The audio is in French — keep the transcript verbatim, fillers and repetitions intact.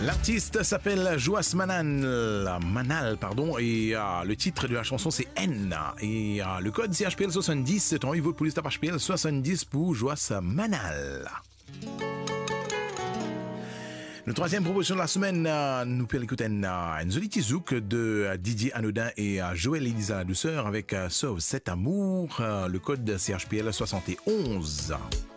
L'artiste s'appelle Joas Manal, Manal pardon, et euh, le titre de la chanson c'est N. Et euh, le code C H P L soixante-dix, c'est un niveau de police H P L soixante-dix pour Joas Manal. La troisième proposition de la semaine, euh, nous pouvons écouter une, une jolie petite zouk de euh, Didier Anodin et euh, Joël Elisa Douceur avec euh, Sauve cet amour, euh, le code C H P L soixante et onze.